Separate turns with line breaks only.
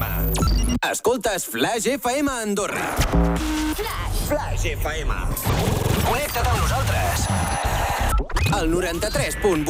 FM. Escoltes Flash FM a Andorra. Flash FM. Connecta't amb nosaltres. El 93.8.